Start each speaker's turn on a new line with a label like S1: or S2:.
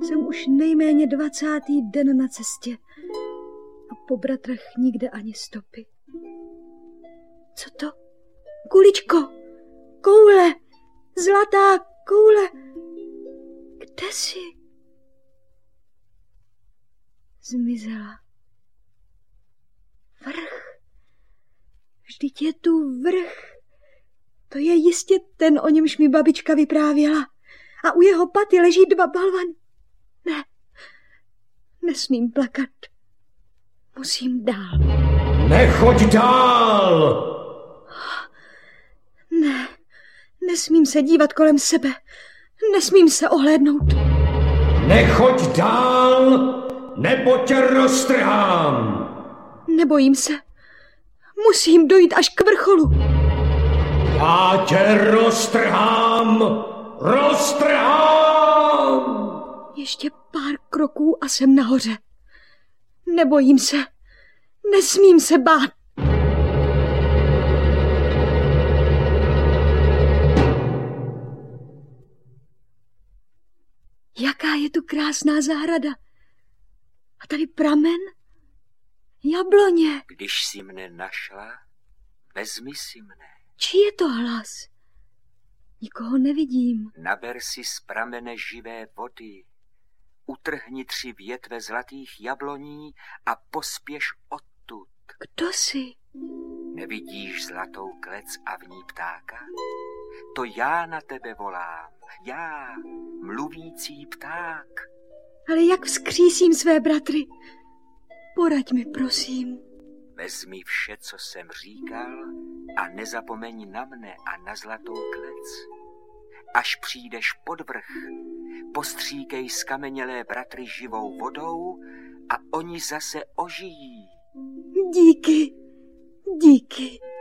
S1: Jsem už nejméně 20. den na cestě a po bratrech nikde ani stopy. Co to? Kuličko! Koule! Zlatá koule! Kde jsi? Zmizela. Vrch. Vždyť je tu vrch. To je jistě ten, o němž mi babička vyprávěla. A u jeho paty leží 2 balvany. Ne, nesmím plakat. Musím dál.
S2: Nechoď dál!
S1: Ne, nesmím se dívat kolem sebe. Nesmím se ohlédnout.
S2: Nechoď dál, nebo tě roztrhám.
S1: Nebojím se. Musím dojít až k vrcholu.
S2: Já tě roztrhám! Roztrhám!
S1: Ještě pár kroků a jsem nahoře. Nebojím se. Nesmím se bát. Jaká je tu krásná zahrada. A tady pramen? Jabloně.
S3: Když jsi mne našla, vezmi si mne.
S1: Čí je to hlas? Nikoho nevidím.
S3: Naber si z pramene živé vody. Utrhni 3 větve zlatých jabloní a pospěš odtud.
S1: Kdo jsi?
S3: Nevidíš zlatou klec a v ní ptáka? To já na tebe volám. Já, mluvící pták.
S1: Ale jak vzkřísím své bratry? Poraď mi, prosím.
S3: Vezmi vše, co jsem říkal, a nezapomeň na mne a na zlatou klec. Až přijdeš pod vrch, postříkej skamenělé bratry živou vodou a oni zase ožijí.
S1: Díky, díky.